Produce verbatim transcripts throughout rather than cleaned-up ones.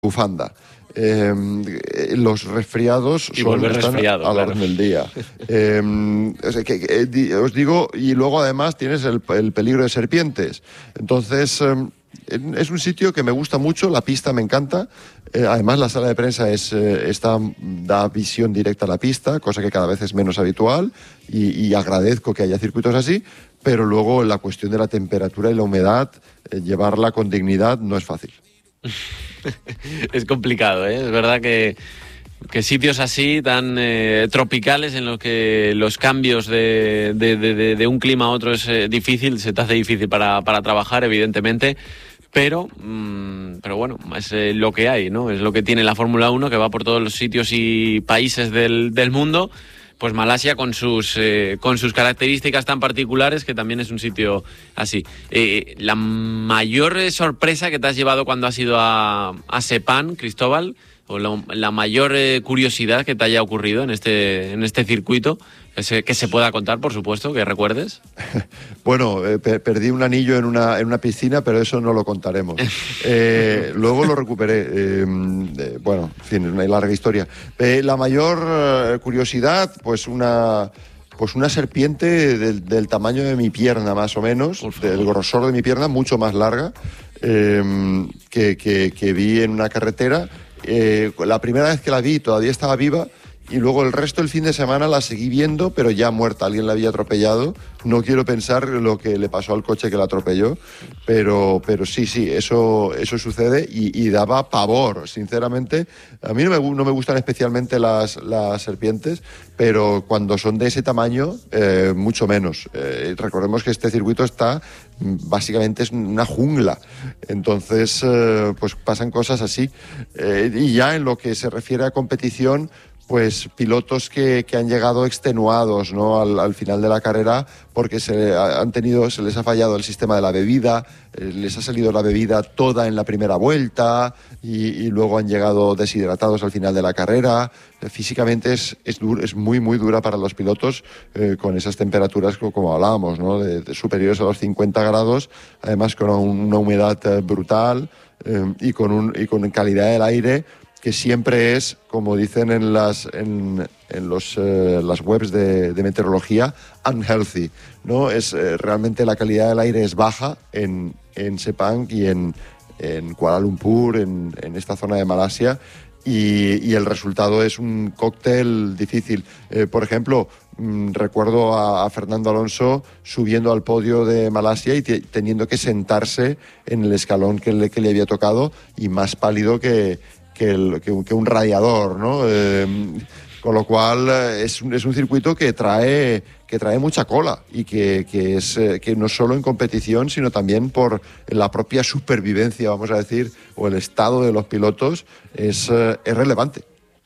bufanda. Eh, los resfriados y son están resfriado, a la claro. orden del día. Eh, o sea, que, que, os digo, y luego además tienes el, el peligro de serpientes. Entonces, eh, es un sitio que me gusta mucho, la pista me encanta. Eh, además, la sala de prensa es, eh, está, da visión directa a la pista, cosa que cada vez es menos habitual, y, y agradezco que haya circuitos así, pero luego la cuestión de la temperatura y la humedad, eh, llevarla con dignidad no es fácil. Es complicado, ¿eh? Es verdad que, que sitios así tan eh, tropicales en los que los cambios de, de, de, de un clima a otro es eh, difícil, se te hace difícil para, para trabajar, evidentemente, pero, mmm, pero bueno, es eh, lo que hay, ¿no? Es lo que tiene la Fórmula uno, que va por todos los sitios y países del, del mundo. Pues Malasia con sus eh, con sus características tan particulares, que también es un sitio así. Eh, la mayor sorpresa que te has llevado cuando has ido a, a Sepang, Cristóbal, o la, la mayor eh, curiosidad que te haya ocurrido en este en este circuito, que se, que se pueda contar, por supuesto, que recuerdes. Bueno, eh, per perdí un anillo en una, en una piscina, pero eso no lo contaremos. Eh, luego lo recuperé. Eh, eh, bueno, en fin, es una larga historia. Eh, la mayor eh, curiosidad, pues una... Pues una serpiente del, del tamaño de mi pierna, más o menos, del grosor de mi pierna, mucho más larga, eh, que, que, que vi en una carretera. Eh, la primera vez que la vi todavía estaba viva, y luego el resto del fin de semana la seguí viendo, pero ya muerta. Alguien la había atropellado. No quiero pensar lo que le pasó al coche que la atropelló, pero, pero sí, sí, eso, eso sucede y, y daba pavor, sinceramente. A mí no me, no me gustan especialmente las, las serpientes, pero cuando son de ese tamaño, eh, mucho menos. Eh, recordemos que este circuito está, básicamente es una jungla, entonces eh, pues pasan cosas así. Eh, y ya en lo que se refiere a competición, pues pilotos que, que han llegado extenuados, ¿no? al, al final de la carrera, porque se han tenido, se les ha fallado el sistema de la bebida, eh, les ha salido la bebida toda en la primera vuelta y, y luego han llegado deshidratados al final de la carrera. Eh, físicamente es, es, dur, es muy, muy dura para los pilotos, eh, con esas temperaturas como, como hablábamos, ¿no? de, de superiores a los cincuenta grados, además con una humedad eh, brutal eh, y, con un, y con calidad del aire que siempre es, como dicen en las en, en los eh, las webs de, de meteorología, unhealthy, ¿no? Es eh, realmente la calidad del aire es baja en, en Sepang y en, en Kuala Lumpur, en, en esta zona de Malasia, y, y el resultado es un cóctel difícil. Eh, por ejemplo, mmm, recuerdo a, a Fernando Alonso subiendo al podio de Malasia y t- teniendo que sentarse en el escalón que le, que le había tocado, y más pálido que Que, el, que, que un radiador, ¿no? Eh, con lo cual es un, es un circuito que trae, que trae mucha cola y que, que, es, que no solo en competición, sino también por la propia supervivencia, vamos a decir, o el estado de los pilotos, es, es relevante.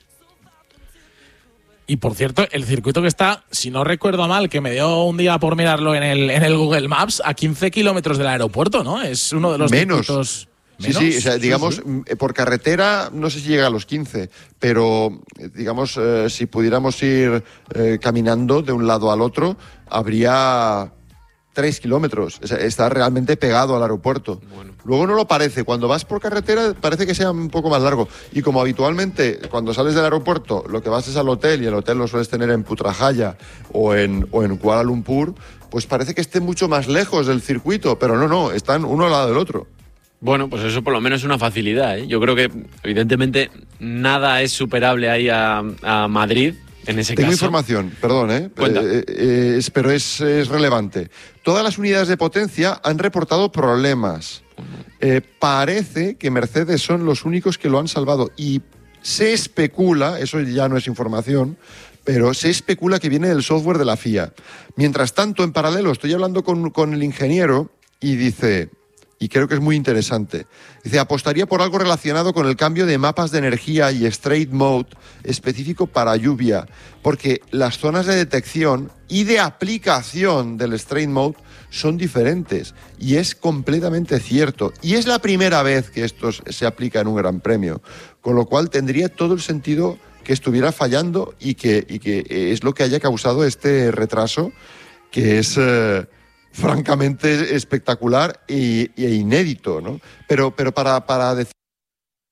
Y por cierto, el circuito que está, si no recuerdo mal, que me dio un día por mirarlo en el, en el Google Maps, a quince kilómetros del aeropuerto, ¿no? Es uno de los Menos. circuitos... Sí, sí, o sea, digamos, sí, sí. Por carretera no sé si llega a los quince, pero digamos, eh, si pudiéramos ir eh, caminando de un lado al otro, habría tres kilómetros. O sea, está realmente pegado al aeropuerto. Bueno. Luego no lo parece. Cuando vas por carretera parece que sea un poco más largo. Y como habitualmente, cuando sales del aeropuerto, lo que vas es al hotel, y el hotel lo sueles tener en Putrajaya o en, o en Kuala Lumpur, pues parece que esté mucho más lejos del circuito, pero no, no, están uno al lado del otro. Bueno, pues eso por lo menos es una facilidad, ¿eh? Yo creo que, evidentemente, nada es superable ahí a, a Madrid, en ese Tengo caso. información, perdón, ¿eh? eh, eh es, pero es, es relevante. Todas las unidades de potencia han reportado problemas. Eh, parece que Mercedes son los únicos que lo han salvado, y se especula, eso ya no es información, pero se especula que viene del software de la F I A. Mientras tanto, en paralelo, estoy hablando con, con el ingeniero y dice... y creo que es muy interesante. Dice, apostaría por algo relacionado con el cambio de mapas de energía y straight mode específico para lluvia, porque las zonas de detección y de aplicación del straight mode son diferentes, y es completamente cierto. Y es la primera vez que esto se aplica en un Gran Premio, con lo cual tendría todo el sentido que estuviera fallando y que, y que es lo que haya causado este retraso, que es... Eh, francamente espectacular e, e inédito, ¿no? Pero, pero para, para decir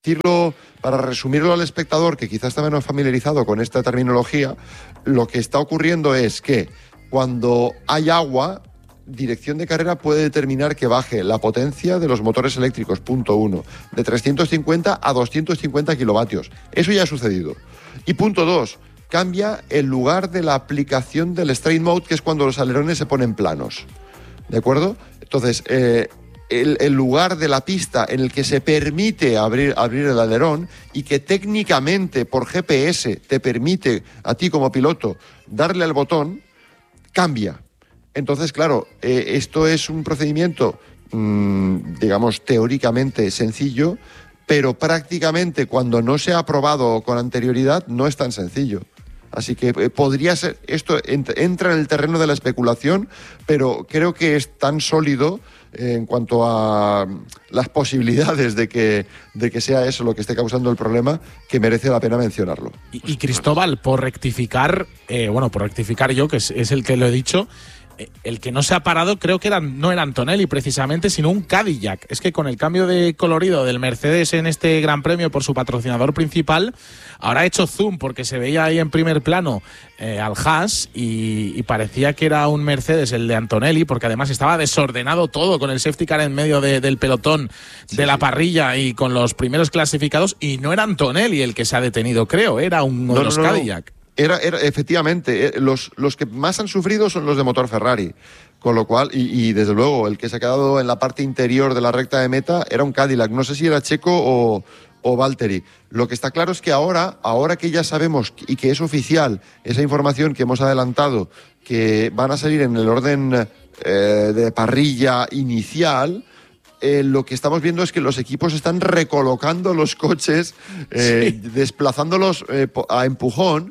decirlo, para resumirlo al espectador, que quizás está menos familiarizado con esta terminología, lo que está ocurriendo es que cuando hay agua, dirección de carrera puede determinar que baje la potencia de los motores eléctricos, punto uno, de trescientos cincuenta a doscientos cincuenta kilovatios. Eso ya ha sucedido. Y punto dos, cambia el lugar de la aplicación del straight mode, que es cuando los alerones se ponen planos. ¿De acuerdo? Entonces, eh, el, el lugar de la pista en el que se permite abrir, abrir el alerón y que técnicamente por G P S te permite a ti como piloto darle al botón, cambia. Entonces, claro, eh, esto es un procedimiento, mmm, digamos, teóricamente sencillo, pero prácticamente cuando no se ha aprobado con anterioridad no es tan sencillo. Así que eh, podría ser, esto ent- entra en el terreno de la especulación, pero creo que es tan sólido eh, en cuanto a las posibilidades de que, de que sea eso lo que esté causando el problema, que merece la pena mencionarlo. Y, y Cristóbal, por rectificar, eh, bueno, por rectificar yo, que es, es el que lo he dicho, el que no se ha parado creo que era, no era Antonelli precisamente, sino un Cadillac. Es que con el cambio de colorido del Mercedes en este Gran Premio por su patrocinador principal, ahora ha hecho zoom porque se veía ahí en primer plano eh, al Haas y, y parecía que era un Mercedes el de Antonelli, porque además estaba desordenado todo con el safety car en medio de, del pelotón sí, de la sí. parrilla y con los primeros clasificados, y no era Antonelli el que se ha detenido, creo, era uno no, de los no, no, Cadillac. No. Era, era, efectivamente, los, los que más han sufrido son los de motor Ferrari, con lo cual, y, y desde luego, el que se ha quedado en la parte interior de la recta de meta era un Cadillac, no sé si era Checo o, o Valtteri. Lo que está claro es que ahora, ahora que ya sabemos y que es oficial esa información que hemos adelantado, que van a salir en el orden eh, de parrilla inicial, Eh, lo que estamos viendo es que los equipos están recolocando los coches, eh, sí. desplazándolos eh, a empujón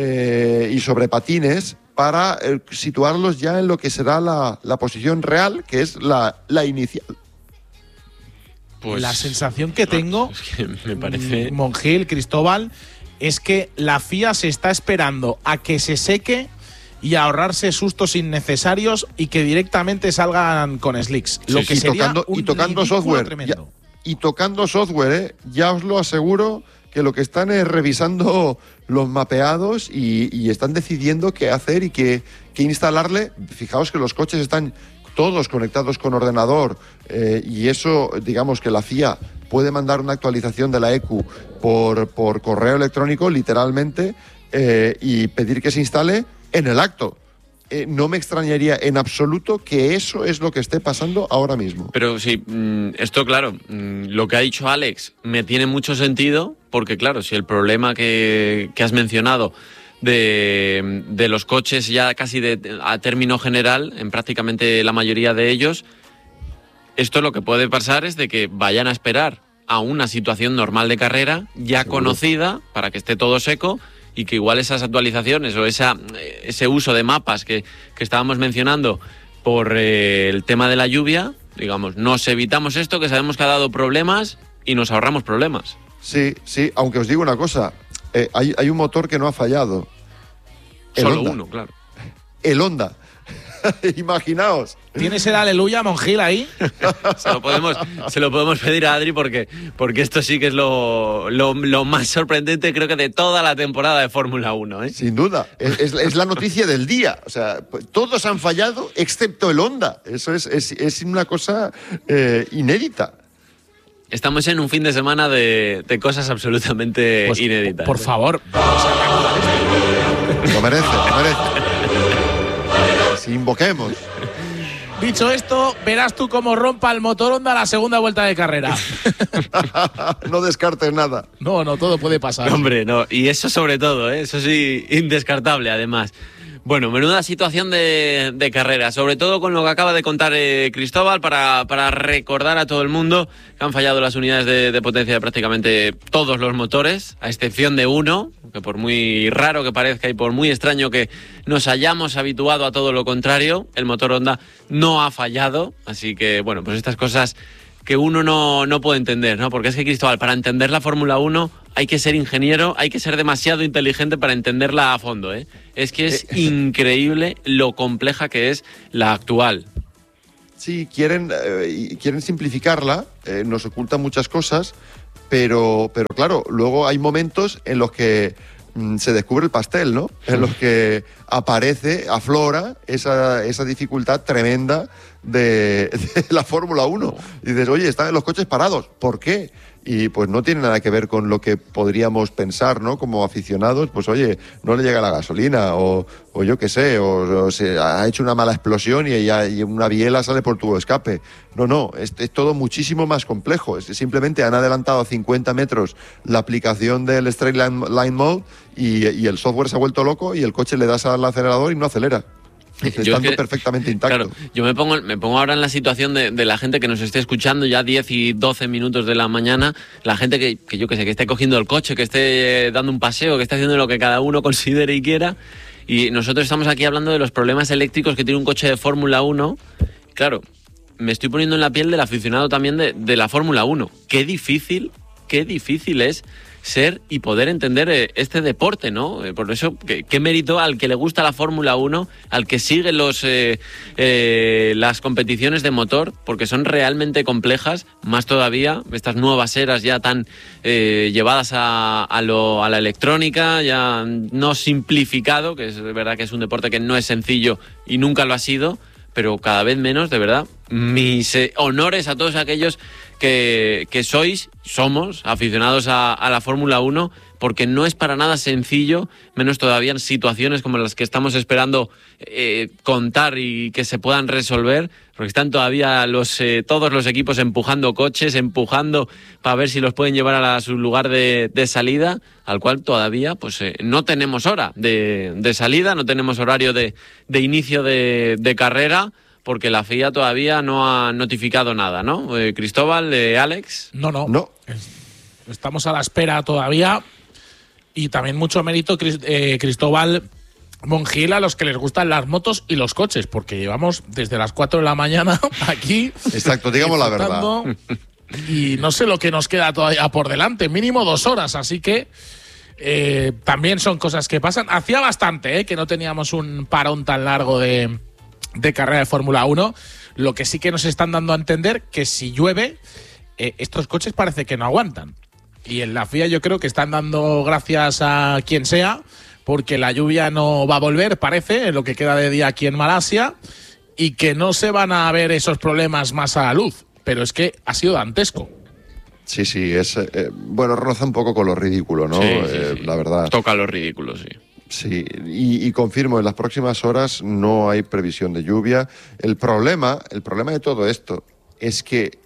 eh, y sobre patines para eh, situarlos ya en lo que será la, la posición real, que es la, la inicial. Pues, la sensación que tengo, es que me parece... Mongil, Cristóbal, es que la F I A se está esperando a que se seque y ahorrarse sustos innecesarios y que directamente salgan con slicks. Sí, lo que y sería tocando, un y tocando software. Ya, y tocando software, ¿eh? Ya os lo aseguro que lo que están es revisando los mapeados y, y están decidiendo qué hacer y qué, qué instalarle. Fijaos que los coches están todos conectados con ordenador eh, y eso, digamos que la F I A puede mandar una actualización de la E Q por, por correo electrónico, literalmente, eh, y pedir que se instale en el acto. Eh, no me extrañaría en absoluto que eso es lo que esté pasando ahora mismo. Pero sí, esto claro, lo que ha dicho Alex me tiene mucho sentido, porque claro, si el problema que, que has mencionado de, de los coches ya casi de, a término general, en prácticamente la mayoría de ellos, esto lo que puede pasar es de que vayan a esperar a una situación normal de carrera, ya ¿seguro? Conocida, para que esté todo seco, y que igual esas actualizaciones o esa, ese uso de mapas que, que estábamos mencionando por eh, el tema de la lluvia, digamos, nos evitamos esto que sabemos que ha dado problemas y nos ahorramos problemas. Sí, sí, aunque os digo una cosa, eh, hay, hay un motor que no ha fallado. El Solo Honda. uno, claro. El Honda. Imaginaos. ¿Tienes el aleluya, Mongil, ahí? se, lo podemos, se lo podemos pedir a Adri porque, porque esto sí que es lo, lo, lo más sorprendente, creo que de toda la temporada de Fórmula uno. ¿eh? Sin duda. Es, es, es la noticia del día. O sea, todos han fallado excepto el Honda. Eso es, es, es una cosa eh, inédita. Estamos en un fin de semana de, de cosas absolutamente pues, inéditas. Por favor. Lo merece, lo merece. Si invoquemos. Dicho esto, verás tú cómo rompa el motor Honda la segunda vuelta de carrera. No descartes nada. No, no, todo puede pasar. Hombre, no. Y eso sobre todo, ¿eh? Eso sí, indescartable además. Bueno, menuda situación de, de carrera, sobre todo con lo que acaba de contar eh, Cristóbal, para, para recordar a todo el mundo que han fallado las unidades de, de potencia de prácticamente todos los motores, a excepción de uno, que por muy raro que parezca y por muy extraño que nos hayamos habituado a todo lo contrario, el motor Honda no ha fallado, así que bueno, pues estas cosas que uno no, no puede entender, ¿no? Porque es que, Cristóbal, para entender la Fórmula uno hay que ser ingeniero, hay que ser demasiado inteligente para entenderla a fondo, ¿eh? Es que es increíble lo compleja que es la actual. Sí, quieren, eh, quieren simplificarla, eh, nos ocultan muchas cosas, pero, pero claro, luego hay momentos en los que mmm, se descubre el pastel, ¿no? En los que aparece, aflora esa, esa dificultad tremenda de, de la Fórmula uno. Y dices, oye, están los coches parados, ¿por qué? Y pues no tiene nada que ver con lo que podríamos pensar, ¿no? Como aficionados, pues oye, no le llega la gasolina, o, o yo qué sé, o, o se ha hecho una mala explosión y, ya, y una biela sale por tubo de escape. No, no, es, es todo muchísimo más complejo. Es, simplemente han adelantado cincuenta metros la aplicación del Straight Line, line Mode y, y el software se ha vuelto loco y el coche le das al acelerador y no acelera. Estando es que, perfectamente intacto. Claro, yo me pongo, me pongo ahora en la situación de, de la gente que nos esté escuchando ya diez y doce minutos de la mañana, la gente que, que yo que sé, que esté cogiendo el coche, que esté dando un paseo, que esté haciendo lo que cada uno considere y quiera, y nosotros estamos aquí hablando de los problemas eléctricos que tiene un coche de Fórmula uno. Claro, me estoy poniendo en la piel del aficionado también de, de la Fórmula uno. Qué difícil, qué difícil es ser y poder entender este deporte, ¿no? Por eso, qué, qué mérito al que le gusta la Fórmula uno, al que sigue los eh, eh, las competiciones de motor, porque son realmente complejas, más todavía, estas nuevas eras ya tan eh, llevadas a, a, lo, a la electrónica, ya no simplificado, que es verdad que es un deporte que no es sencillo y nunca lo ha sido, pero cada vez menos, de verdad. Mis eh, honores a todos aquellos que, que sois, somos aficionados a, a la Fórmula uno, porque no es para nada sencillo, menos todavía en situaciones como las que estamos esperando eh, contar y que se puedan resolver, porque están todavía los eh, todos los equipos empujando coches, empujando para ver si los pueden llevar a, la, a su lugar de, de salida, al cual todavía pues eh, no tenemos hora de, de salida, no tenemos horario de, de inicio de, de carrera, porque la F I A todavía no ha notificado nada, ¿no? Eh, Cristóbal, eh, Alex. No, no. No. Estamos a la espera todavía. Y también mucho mérito, eh, Cristóbal Mongil, a los que les gustan las motos y los coches, porque llevamos desde las cuatro de la mañana aquí. Exacto, digamos la verdad. Y no sé lo que nos queda todavía por delante, mínimo dos horas, así que eh, también son cosas que pasan. Hacía bastante eh, que no teníamos un parón tan largo de... de carrera de Fórmula uno, lo que sí que nos están dando a entender que si llueve, eh, estos coches parece que no aguantan. Y en la F I A yo creo que están dando gracias a quien sea, porque la lluvia no va a volver, parece, en lo que queda de día aquí en Malasia, y que no se van a ver esos problemas más a la luz. Pero es que ha sido dantesco. Sí, sí, es eh, bueno, roza un poco con lo ridículo, ¿no? Sí, sí, eh, sí. La verdad. Toca lo ridículo, sí. Sí, y, y confirmo, en las próximas horas no hay previsión de lluvia. El problema, el problema de todo esto es que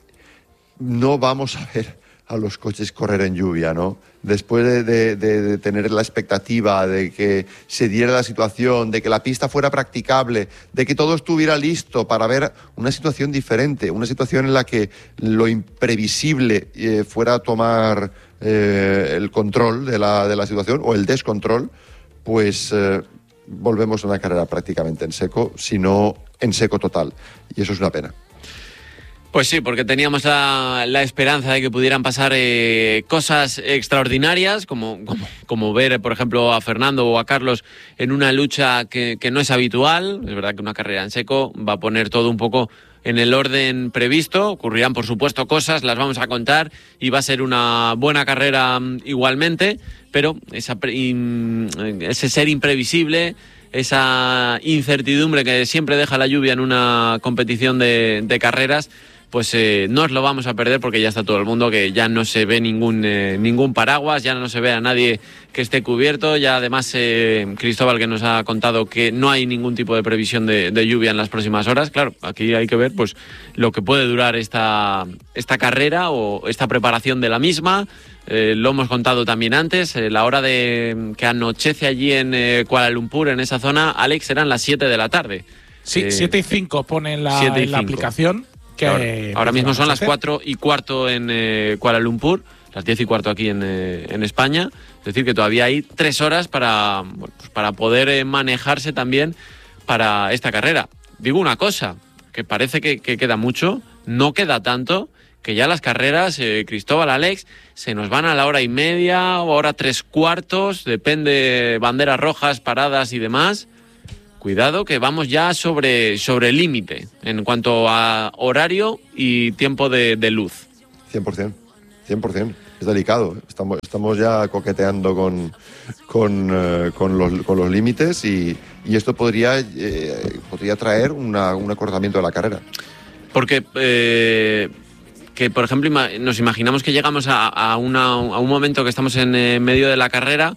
no vamos a ver a los coches correr en lluvia, ¿no? Después de, de, de, de tener la expectativa de que se diera la situación, de que la pista fuera practicable, de que todo estuviera listo para ver una situación diferente, una situación en la que lo imprevisible eh, fuera a tomar eh, el control de la, de la situación o el descontrol, pues eh, volvemos a una carrera prácticamente en seco, si no en seco total. Y eso es una pena. Pues sí, porque teníamos la, la esperanza de que pudieran pasar eh, cosas extraordinarias, como, como, como ver, por ejemplo, a Fernando o a Carlos en una lucha que, que no es habitual. Es verdad que una carrera en seco va a poner todo un poco en el orden previsto. Ocurrirán, por supuesto, cosas, las vamos a contar y va a ser una buena carrera igualmente, pero esa, ese ser imprevisible, esa incertidumbre que siempre deja la lluvia en una competición de, de carreras, pues eh, no os lo vamos a perder, porque ya está todo el mundo, que ya no se ve ningún eh, ningún paraguas, ya no se ve a nadie que esté cubierto. Ya además eh, Cristóbal, que nos ha contado que no hay ningún tipo de previsión de, de lluvia en las próximas horas. Claro, aquí hay que ver pues lo que puede durar esta, esta carrera o esta preparación de la misma. Eh, lo hemos contado también antes, eh, la hora de que anochece allí en eh, Kuala Lumpur, en esa zona, Alex, eran las siete de la tarde. Sí, eh, siete y cinco pone en la, en la aplicación. Que ahora, ahora mismo son las cuatro y cuarto en eh, Kuala Lumpur, las diez y cuarto aquí en, eh, en España. Es decir, que todavía hay tres horas para, bueno, pues para poder eh, manejarse también para esta carrera. Digo una cosa, que parece que, que queda mucho, no queda tanto, que ya las carreras, eh, Cristóbal, Alex, se nos van a la hora y media o hora tres cuartos, depende, banderas rojas, paradas y demás. Cuidado, que vamos ya sobre, sobre el límite en cuanto a horario y tiempo de, de luz. cien por ciento, cien por ciento. es delicado. Estamos, estamos ya coqueteando con, con, eh, con, los, con los límites y, y esto podría, eh, podría traer una, un acortamiento de la carrera. Porque, eh, que por ejemplo, ima- nos imaginamos que llegamos a, a, una, a un momento que estamos en eh, medio de la carrera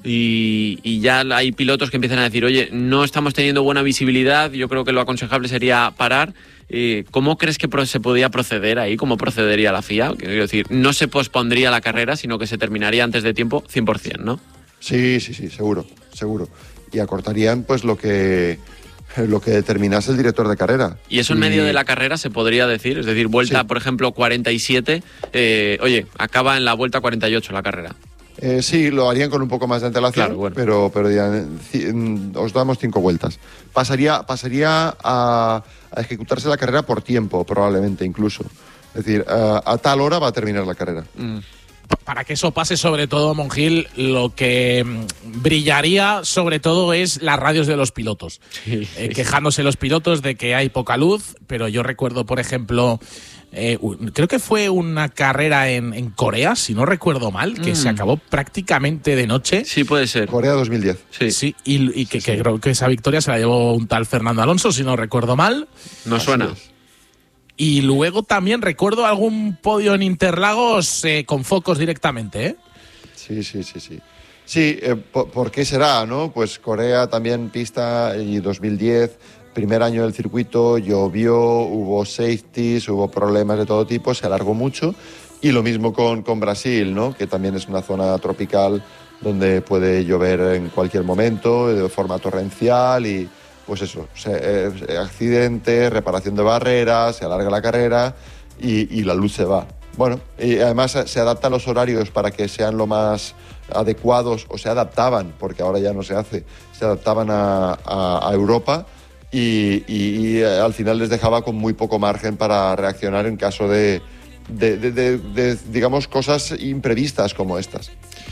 y, y ya hay pilotos que empiezan a decir, oye, no estamos teniendo buena visibilidad, yo creo que lo aconsejable sería parar. Eh, ¿Cómo crees que pro- se podía proceder ahí? ¿Cómo procedería la F I A? Quiero decir, no se pospondría la carrera, sino que se terminaría antes de tiempo cien por ciento, ¿no? Sí, sí, sí, seguro, seguro. Y acortarían pues lo que... lo que determinase el director de carrera. Y eso en medio de la carrera se podría decir, es decir, vuelta, Sí. por ejemplo, cuarenta y siete, eh, oye, acaba en la vuelta cuarenta y ocho la carrera. Eh, sí, lo harían con un poco más de antelación, Claro, bueno. pero, pero dirían, "Ci- os damos cinco vueltas". Pasaría, pasaría a, a ejecutarse la carrera por tiempo, probablemente incluso. Es decir, a, a tal hora va a terminar la carrera. Mm. Para que eso pase, sobre todo, Monjil, lo que mm, brillaría sobre todo es las radios de los pilotos. Sí, Eh, sí. quejándose los pilotos de que hay poca luz, pero yo recuerdo, por ejemplo, eh, un- creo que fue una carrera en, en Corea, si no recuerdo mal, que Mm. se acabó prácticamente de noche. Sí, puede ser. Corea dos mil diez. Sí, Sí, y, y que, que creo que esa victoria se la llevó un tal Fernando Alonso, si no recuerdo mal. no Así suena. es. Y luego también recuerdo algún podio en Interlagos eh, con focos directamente, ¿eh? Sí, sí, sí, sí. Sí, eh, po- ¿por qué será, no? Pues Corea también pista y dos mil diez, primer año del circuito, llovió, hubo safeties, hubo problemas de todo tipo, se alargó mucho. Y lo mismo con, con Brasil, ¿no? Que también es una zona tropical donde puede llover en cualquier momento, de forma torrencial y pues eso, se, eh, accidente, reparación de barreras, se alarga la carrera y, y la luz se va. Bueno, y además se adaptan los horarios para que sean lo más adecuados, o se adaptaban, porque ahora ya no se hace, se adaptaban a, a, a Europa y, y, y al final les dejaba con muy poco margen para reaccionar en caso de, de, de, de, de digamos, cosas imprevistas como estas.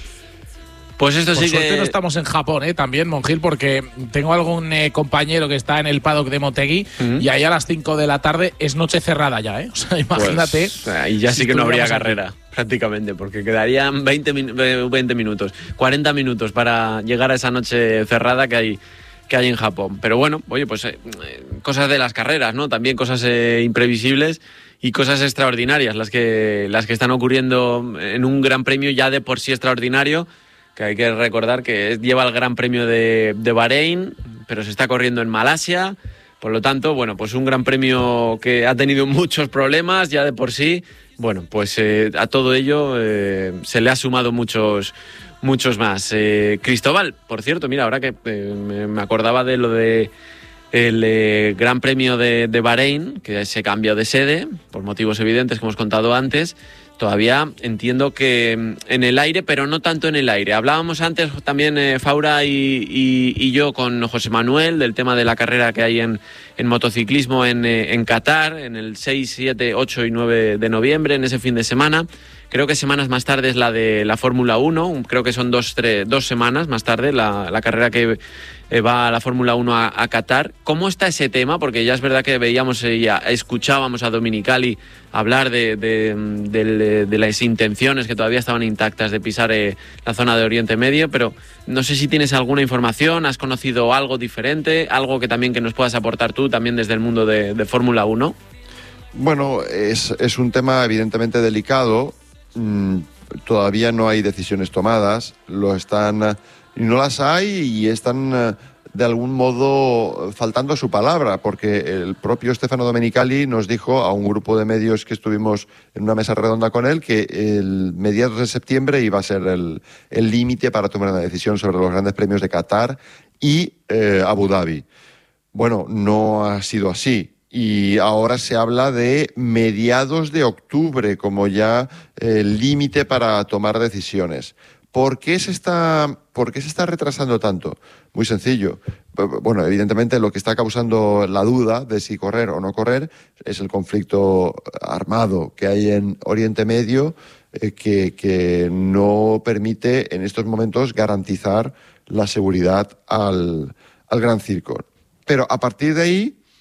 Pues esto Por sí suerte que... no estamos en Japón, ¿eh? También, Monjil, porque tengo algún eh, compañero que está en el paddock de Motegi Ujú. y ahí a las cinco de la tarde es noche cerrada ya, ¿eh? O sea, imagínate. Pues, ahí ya si sí que no habría estuviéramos aquí. carrera, prácticamente, porque quedarían veinte, min- eh, veinte minutos, cuarenta minutos para llegar a esa noche cerrada que hay, que hay en Japón. Pero bueno, oye, pues eh, cosas de las carreras, ¿no? También cosas eh, imprevisibles y cosas extraordinarias, las que, las que están ocurriendo en un gran premio ya de por sí extraordinario, que hay que recordar que lleva el Gran Premio de, de Bahrein, pero se está corriendo en Malasia. Por lo tanto, bueno, pues un gran premio que ha tenido muchos problemas ya de por sí. Bueno, pues eh, a todo ello eh, se le ha sumado muchos, muchos más. Eh, Cristóbal, por cierto, mira, ahora que eh, me me acordaba de lo de el eh, Gran Premio de, de Bahrein, que se cambió de sede, por motivos evidentes que hemos contado antes. Todavía entiendo que mm, en el aire, pero no tanto en el aire. Hablábamos antes también eh, Faura y, y- y yo con José Manuel del tema de la carrera que hay en, en motociclismo en, eh, en Qatar, en el seis, siete, ocho y nueve de noviembre, en ese fin de semana. Creo que semanas más tarde es la de la Fórmula uno, creo que son dos, tres, dos semanas más tarde la, la carrera que eh, va a la Fórmula uno a, a Qatar. ¿Cómo está ese tema? Porque ya es verdad que veíamos y eh, escuchábamos a Dominicali hablar de, de, de, de las intenciones que todavía estaban intactas de pisar eh, la zona de Oriente Medio, pero no sé si tienes alguna información, has conocido algo diferente, algo que también que nos puedas aportar tú también desde el mundo de, de Fórmula uno. Bueno, es, es un tema evidentemente delicado. Mm, todavía no hay decisiones tomadas. Lo están, eh, y no las hay y están eh, de algún modo faltando a su palabra, porque el propio Stefano Domenicali nos dijo a un grupo de medios que estuvimos en una mesa redonda con él que el mediados de septiembre iba a ser el el límite para tomar una decisión sobre los grandes premios de Qatar y eh, Abu Dhabi. Bueno, no ha sido así. Y ahora se habla de mediados de octubre como ya el límite para tomar decisiones. ¿Por qué se está, por qué se está retrasando tanto? Muy sencillo. Bueno, evidentemente lo que está causando la duda de si correr o no correr es el conflicto armado que hay en Oriente Medio, eh, que, que no permite en estos momentos garantizar la seguridad al, al Gran Circo. Pero a partir de ahí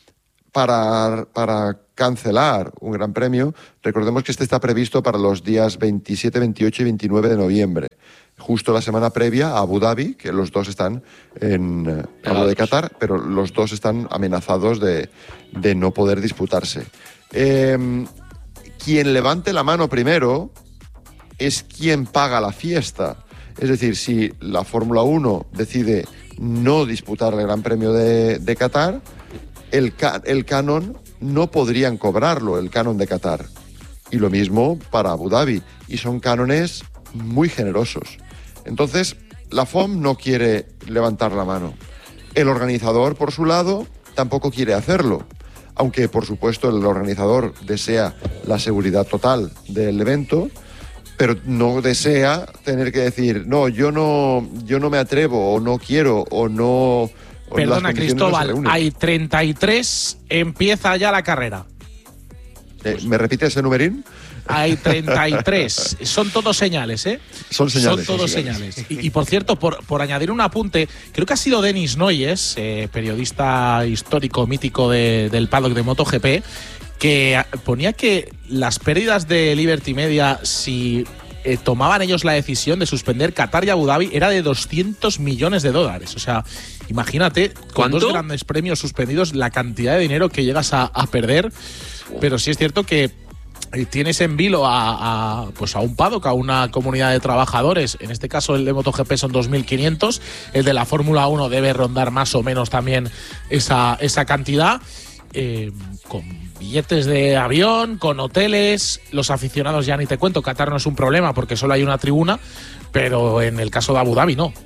para, para cancelar un Gran Premio, recordemos que este está previsto para los días veintisiete, veintiocho y veintinueve de noviembre, justo la semana previa a Abu Dhabi, que los dos están en hablo de Qatar, pero los dos están amenazados de, de no poder disputarse. Eh, quien levante la mano primero es quien paga la fiesta. Es decir, si la Fórmula uno decide no disputar el Gran Premio de, de Qatar, el, ca- el canon no podrían cobrarlo, el canon de Qatar. Y lo mismo para Abu Dhabi. Y son cánones muy generosos. Entonces, la F O M no quiere levantar la mano. El organizador, por su lado, tampoco quiere hacerlo. Aunque, por supuesto, el organizador desea la seguridad total del evento, pero no desea tener que decir, no, yo no, yo no me atrevo, o no quiero, o no... O Perdona, Cristóbal, no hay treinta y tres, empieza ya la carrera. Eh, ¿Me repite ese numerín? Hay treinta y tres. Son todos señales, ¿eh? Son señales. Son todos son señales. señales. Y, y por cierto, por, por añadir un apunte, creo que ha sido Denis Noyes, eh, periodista histórico mítico de, del paddock de MotoGP, que ponía que las pérdidas de Liberty Media, si eh, tomaban ellos la decisión de suspender Qatar y Abu Dhabi, era de doscientos millones de dólares. O sea, imagínate, con ¿Cuánto? dos grandes premios suspendidos, la cantidad de dinero que llegas a, a perder. Pero sí es cierto que tienes en vilo a, a, pues a un paddock, a una comunidad de trabajadores. En este caso el de MotoGP son dos mil quinientos, el de la Fórmula uno debe rondar más o menos también esa, esa cantidad, eh, con billetes de avión, con hoteles. Los aficionados ya ni te cuento, Qatar no es un problema porque solo hay una tribuna, pero en el caso de Abu Dhabi no.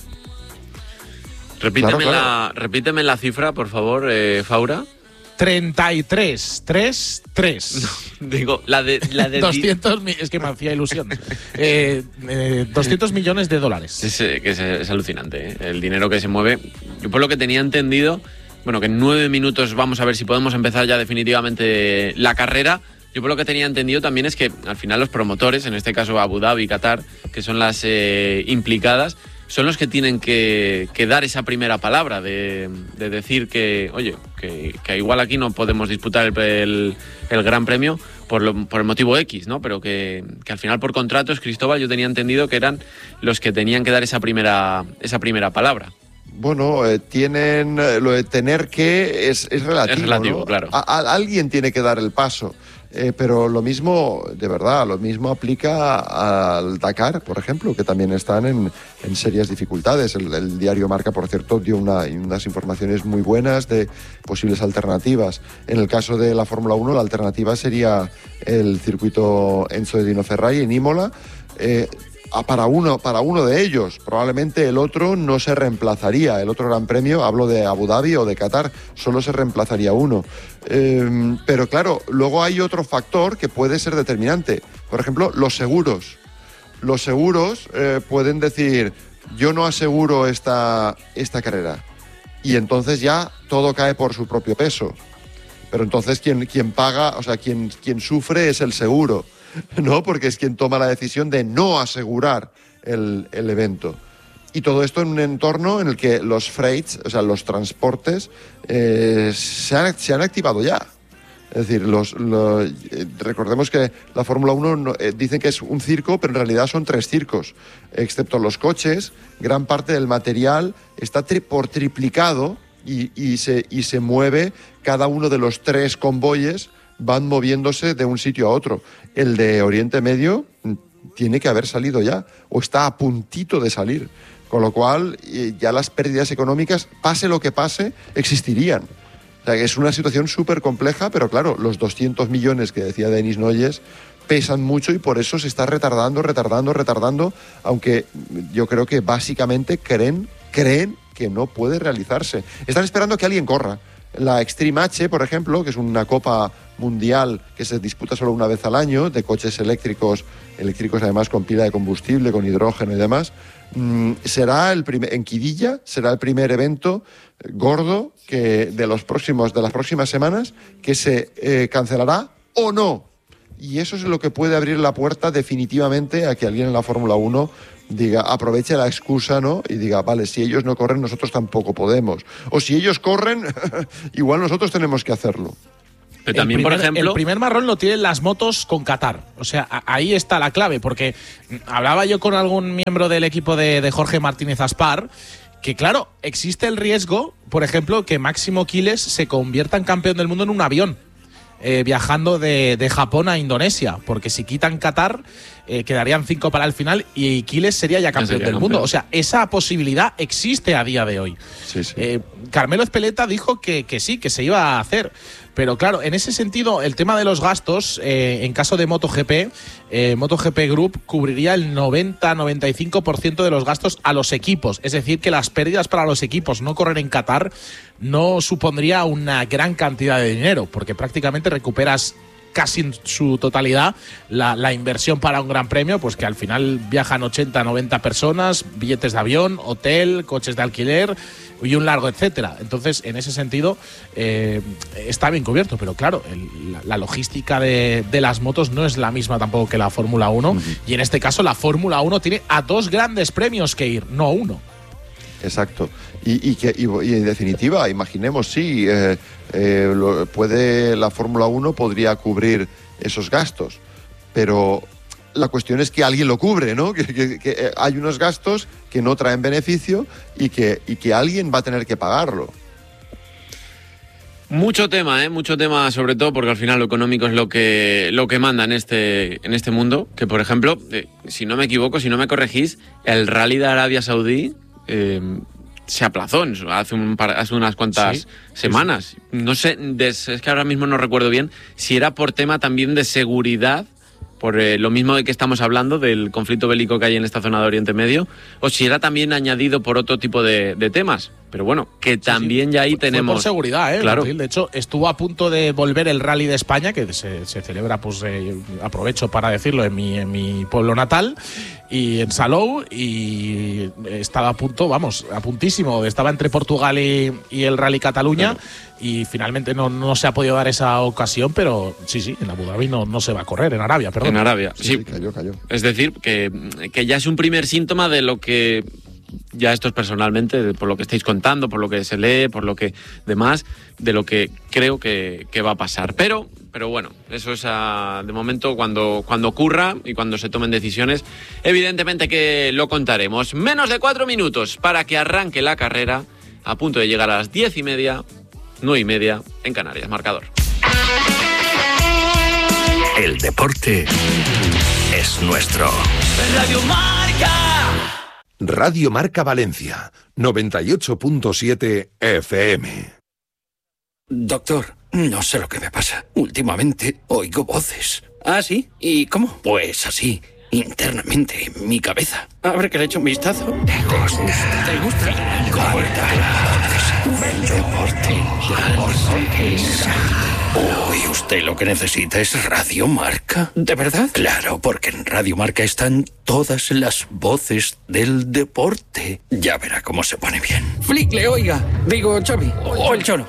Repíteme, Claro, claro. La, repíteme la cifra, por favor, eh, Faura. treinta y tres, tres, tres. Digo, la de... La de doscientos, es que me hacía ilusión. Eh, eh, doscientos millones de dólares. Es, eh, que es, es alucinante, ¿eh? El dinero que se mueve. Yo por lo que tenía entendido, bueno, que en nueve minutos vamos a ver si podemos empezar ya definitivamente la carrera. Yo por lo que tenía entendido también es que al final los promotores, en este caso Abu Dhabi y Qatar, que son las eh, implicadas, son los que tienen que, que dar esa primera palabra de, de decir que, oye, que, que igual aquí no podemos disputar el, el, el Gran Premio por, lo, por el motivo X, ¿no? Pero que, que al final por contratos, Cristóbal, yo tenía entendido que eran los que tenían que dar esa primera, esa primera palabra. Bueno, eh, tienen eh, lo de tener que es, es relativo. Es relativo, ¿no? claro. A, a, alguien tiene que dar el paso. Eh, pero lo mismo, de verdad, lo mismo aplica al Dakar, por ejemplo, que también están en, en serias dificultades. El, el diario Marca, por cierto, dio una, unas informaciones muy buenas de posibles alternativas. En el caso de la Fórmula uno, la alternativa sería el circuito Enzo de Dino Ferrari en Imola. Eh, Para uno, para uno de ellos, probablemente el otro no se reemplazaría. El otro Gran Premio, hablo de Abu Dhabi o de Qatar, solo se reemplazaría uno. Eh, pero claro, luego hay otro factor que puede ser determinante. Por ejemplo, los seguros. Los seguros eh, pueden decir, yo no aseguro esta, esta carrera. Y entonces ya todo cae por su propio peso. Pero entonces quien, quien paga, o sea, quien, quien sufre es el seguro. No, porque es quien toma la decisión de no asegurar el, el evento. Y todo esto en un entorno en el que los freights, o sea, los transportes, eh, se, han, se han activado ya. Es decir, los, los, eh, recordemos que la Fórmula uno no, eh, dicen que es un circo, pero en realidad son tres circos. Excepto los coches, gran parte del material está tri- por triplicado y, y, se, y se mueve cada uno de los tres convoyes, van moviéndose de un sitio a otro. El de Oriente Medio tiene que haber salido ya, o está a puntito de salir. Con lo cual, ya las pérdidas económicas, pase lo que pase, existirían. O sea, es una situación súper compleja, pero claro, los doscientos millones que decía Denis Noyes pesan mucho y por eso se está retardando, retardando, retardando, aunque yo creo que básicamente creen, creen que no puede realizarse. Están esperando que alguien corra. La Extreme H, por ejemplo, que es una copa mundial que se disputa solo una vez al año, de coches eléctricos, eléctricos además con pila de combustible, con hidrógeno y demás, mmm, será el primer, en Quirilla, será el primer evento gordo que de los próximos, de las próximas semanas que se eh, cancelará o no. y eso es lo que puede abrir la puerta definitivamente a que alguien en la Fórmula uno diga, aproveche la excusa, ¿no? Y diga, vale, si ellos no corren, nosotros tampoco podemos. O si ellos corren, igual nosotros tenemos que hacerlo. Pero también, el primer, por ejemplo, el primer marrón lo tienen las motos con Qatar. O sea, a, ahí está la clave, porque hablaba yo con algún miembro del equipo de, de Jorge Martínez Aspar, que claro, existe el riesgo, por ejemplo, que Máximo Quiles se convierta en campeón del mundo en un avión, eh, viajando de, de Japón a Indonesia, porque si quitan Qatar, eh, quedarían cinco para el final y Quiles sería ya campeón sería del campeón. mundo. O sea, esa posibilidad existe a día de hoy. Sí, sí. Eh, Carmelo Ezpeleta dijo que, que sí, que se iba a hacer. Pero claro, en ese sentido, el tema de los gastos, eh, en caso de MotoGP, eh, MotoGP Group cubriría el noventa a noventa y cinco por ciento de los gastos a los equipos. Es decir, que las pérdidas para los equipos no correr en Qatar no supondría una gran cantidad de dinero, porque prácticamente recuperas casi en su totalidad la, la inversión para un gran premio, pues que al final viajan ochenta a noventa personas, billetes de avión, hotel, coches de alquiler y un largo etcétera. Entonces, en ese sentido, eh, está bien cubierto, pero claro, el, la, la logística de, de las motos no es la misma tampoco que la Fórmula uno, uh-huh. Y en este caso la Fórmula uno tiene a dos grandes premios que ir, no uno. Exacto. Y, y, que, y, y en definitiva, imaginemos, sí, eh, eh, lo, puede la Fórmula uno podría cubrir esos gastos, pero la cuestión es que alguien lo cubre, ¿no? Que, que, que hay unos gastos que no traen beneficio y que, y que alguien va a tener que pagarlo. Mucho tema, ¿eh? Mucho tema, sobre todo porque al final lo económico es lo que, lo que manda en este, en este mundo. Que, por ejemplo, eh, si no me equivoco, si no me corregís, el Rally de Arabia Saudí eh, se aplazó hace, un par, hace unas cuantas sí, semanas. Sí, sí. No sé, des, es que ahora mismo no recuerdo bien si era por tema también de seguridad, por eh, lo mismo de que estamos hablando, del conflicto bélico que hay en esta zona de Oriente Medio, o si era también añadido por otro tipo de, de temas. Pero bueno, que también sí, sí. ya ahí Fue tenemos... por seguridad, ¿eh? Claro. De hecho, estuvo a punto de volver el Rally de España, que se, se celebra, pues eh, aprovecho para decirlo, en mi, en mi pueblo natal, y en Salou, y estaba a punto, vamos, a puntísimo, estaba entre Portugal y, y el Rally Cataluña, claro. Y finalmente no, no se ha podido dar esa ocasión, pero sí, sí, en Abu Dhabi no, no se va a correr, en Arabia, perdón. En Arabia, sí. sí. sí cayó, cayó. Es decir, que, que ya es un primer síntoma de lo que... Ya esto es personalmente, por lo que estáis contando, por lo que se lee, por lo que demás, de lo que creo que, que va a pasar. Pero, pero bueno, eso es a, de momento cuando, cuando ocurra y cuando se tomen decisiones, evidentemente que lo contaremos. Menos de cuatro minutos para que arranque la carrera, a punto de llegar a las diez y media, nueve y media en Canarias. Marcador. El deporte es nuestro. Radio Marca. Radio Marca Valencia, noventa y ocho punto siete F M. Doctor, no sé lo que me pasa. Últimamente oigo voces. ¿Ah, sí? ¿Y cómo? Pues así, internamente, en mi cabeza. A ver que le echo un vistazo. ¿Te gusta? ¿Te gusta? El deporte. Uy, usted lo que necesita es Radio Marca. ¿De verdad? Claro, porque en Radio Marca están todas las voces del deporte. Ya verá cómo se pone bien. Flickle, oiga. Digo, Xavi. O el Cholo.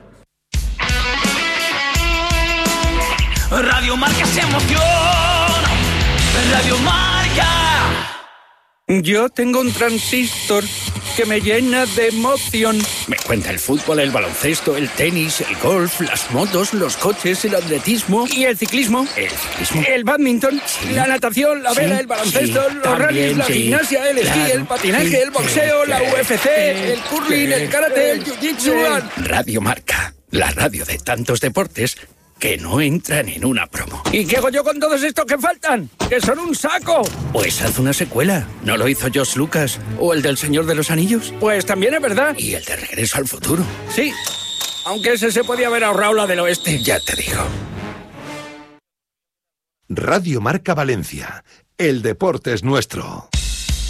Radio Marca se emociona. Radio Marca. Yo tengo un transistor que me llena de emoción. Me cuenta el fútbol, el baloncesto, el tenis, el golf, las motos, los coches, el atletismo y el ciclismo. El ciclismo. El badminton, sí. La natación, la vela, sí. El baloncesto, sí. Los rallies, la sí. Gimnasia, el esquí, claro. El patinaje, sí. El boxeo, sí. La U F C, el curling, sí. El karate, el jiu-jitsu. Sí. Radio Marca, la radio de tantos deportes que no entran en una promo. ¿Y qué hago yo con todos estos que faltan? ¡Que son un saco! Pues haz una secuela. ¿No lo hizo George Lucas? ¿O el del Señor de los Anillos? Pues también es verdad. ¿Y el de Regreso al Futuro? Sí, aunque ese se podía haber ahorrado la del oeste. Ya te digo. Radio Marca Valencia. El deporte es nuestro.